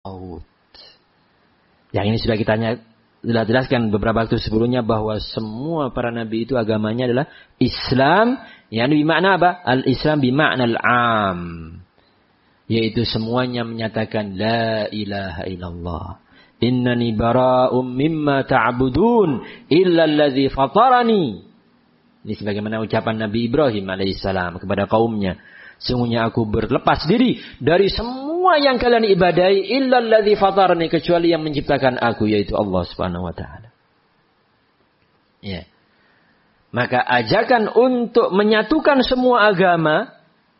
Yang ini sudah kita jelaskan beberapa waktu sebelumnya bahwa semua para nabi itu agamanya adalah Islam. Yang bermakna apa? Al-Islam bermakna al-am. Yaitu semuanya menyatakan la ilaha illallah. Innani bara'um mimma ta'budun illa alladhi fatarani. Ini sebagaimana ucapan Nabi Ibrahim alaihissalam kepada kaumnya. Sungguhnya aku berlepas diri dari semua yang kalian ibadahi illa alladhi fatarani, kecuali yang menciptakan aku, yaitu Allah Subhanahu wa taala. Ya. Maka ajakan untuk menyatukan semua agama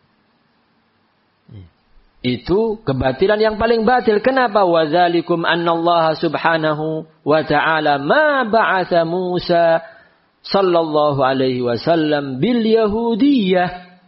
itu kebatilan yang paling batil. Kenapa? Wadzalikum annallaha subhanahu wa ta'ala ma ba'atha Musa sallallahu alaihi wasallam bil yahudiyah.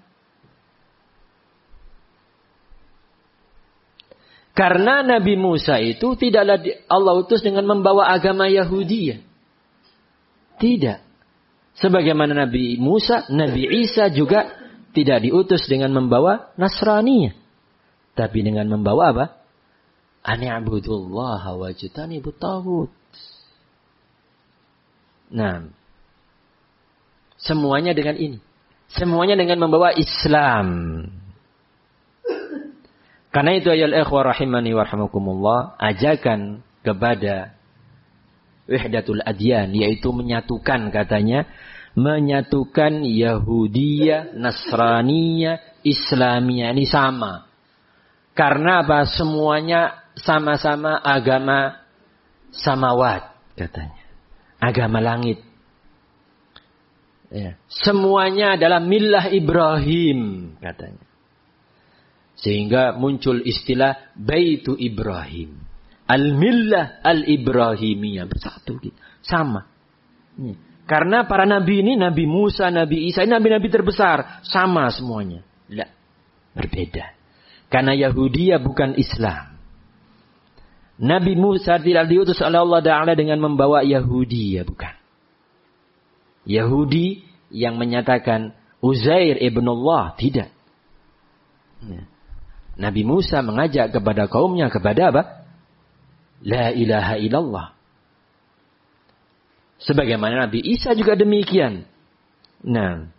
Karena Nabi Musa itu tidaklah Allah utus dengan membawa agama Yahudiyah. Tidak. Sebagaimana Nabi Musa, Nabi Isa juga tidak diutus dengan membawa Nasraniyah. Tapi dengan membawa apa? Ani'budullaha wajtanibut taghut. Nah, semuanya dengan ini. Semuanya dengan membawa Islam. Karena itu ayol ikhwah rahimani warhamakumullah, ajakan kepada wahdatul adyan, yaitu menyatukan, katanya menyatukan Yahudiyah, Nasraniyah, Islamiyah, ini sama. Karena apa? Semuanya sama-sama agama samawat, katanya. Agama langit. Ya. Semuanya adalah millah Ibrahim, katanya. Sehingga muncul istilah Baitu Ibrahim. Al-millah al-Ibrahimiyah. Bersatu. Sama. Karena para nabi ini, Nabi Musa, Nabi Isa, ini nabi-nabi terbesar. Sama semuanya. Tidak. Berbeda. Karena Yahudiyah bukan Islam. Nabi Musa tidak diutus oleh Allah Ta'ala dengan membawa Yahudiyah. Bukan. Yahudi yang menyatakan Uzair ibnullah. Tidak. Nabi Musa mengajak kepada kaumnya kepada apa? La ilaha illallah. Sebagaimana Nabi Isa juga demikian. Nah,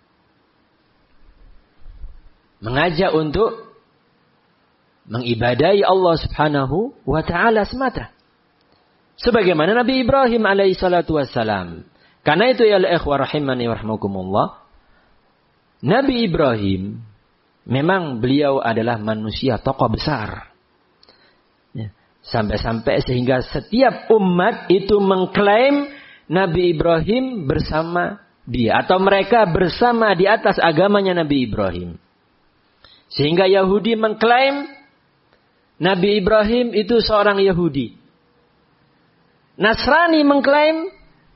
mengajak untuk mengibadahi Allah Subhanahu wa ta'ala semata. Sebagaimana Nabi Ibrahim alaihi salatu wassalam. Karena itu ya ikhwah rahimani warahmakumullah, Nabi Ibrahim memang beliau adalah manusia tokoh besar. Ya. Sampai-sampai sehingga setiap umat itu mengklaim Nabi Ibrahim bersama dia. Atau mereka bersama di atas agamanya Nabi Ibrahim. Sehingga Yahudi mengklaim Nabi Ibrahim itu seorang Yahudi. Nasrani mengklaim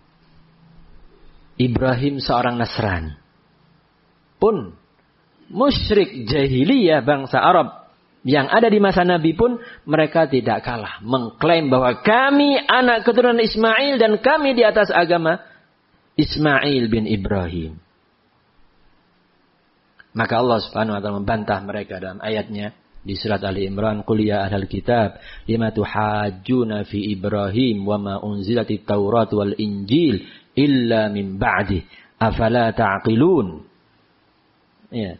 Ibrahim seorang Nasrani. Pun musyrik jahiliyah bangsa Arab yang ada di masa Nabi pun mereka tidak kalah. Mengklaim bahwa kami anak keturunan Ismail dan kami di atas agama Ismail bin Ibrahim. Maka Allah Subhanahu wa ta'ala membantah mereka dalam ayatnya di surat Ali Imran, "Qul ya ahlal kitab, lima tuhajjuna fi Ibrahim wa ma unzilatit Taurat wal Injil illa min ba'di, afala ta'qilun." Ya.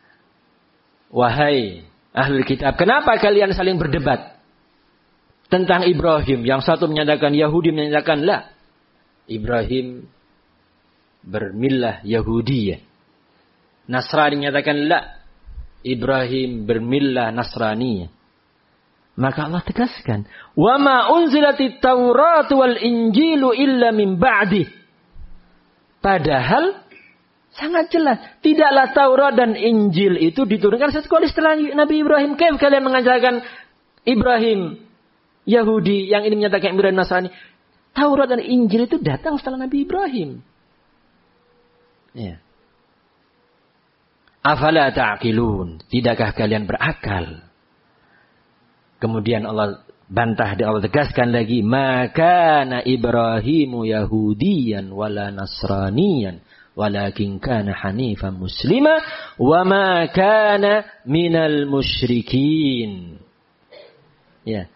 Wahai ahlul kitab, kenapa kalian saling berdebat tentang Ibrahim? Yang satu menyatakan Yahudi, menyatakan la, Ibrahim bermillah Yahudiyah. Nasrani menyatakan la, Ibrahim bermillah Nasraniyah. Maka Allah tegaskan, "Wa ma unzilatit Taurat wal Injilu illa min ba'di." Padahal sangat jelas, tidaklah Taurat dan Injil itu diturunkan setelah Nabi Ibrahim. Kayak kalian mengajarkan Ibrahim Yahudi, yang ini menyatakan Ibrahim Nasrani. Taurat dan Injil itu datang setelah Nabi Ibrahim. Ya. Afala ta'qilun, tidakkah kalian berakal? Kemudian Allah bantah, Allah tegaskan lagi, maka na Ibrahimu Yahudiyan wala Nasraniyan walakin kana hanifan muslima wa ma kana minal musyrikin. Ya,